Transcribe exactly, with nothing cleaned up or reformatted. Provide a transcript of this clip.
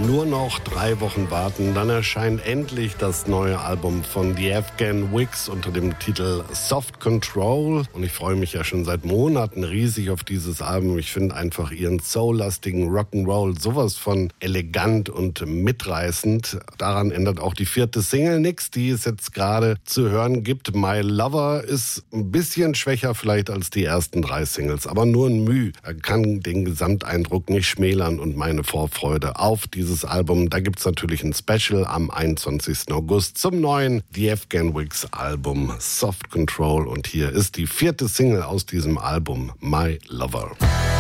Nur noch drei Wochen warten, dann erscheint endlich das neue Album von The Afghan Wigs unter dem Titel Soft Control. Und ich freue mich ja schon seit Monaten riesig auf dieses Album. Ich finde einfach ihren soullastigen Rock'n'Roll sowas von elegant und mitreißend. Daran ändert auch die vierte Single nichts, die es jetzt gerade zu hören gibt. My Lover ist ein bisschen schwächer vielleicht als die ersten drei Singles, aber nur ein Mühe. Er kann den Gesamteindruck nicht schmälern und meine Vorfreude auf dieses Album. Da gibt es natürlich ein Special am einundzwanzigsten August zum neuen The Afghan Wigs Album Soft Control. Und hier ist die vierte Single aus diesem Album, My Lover.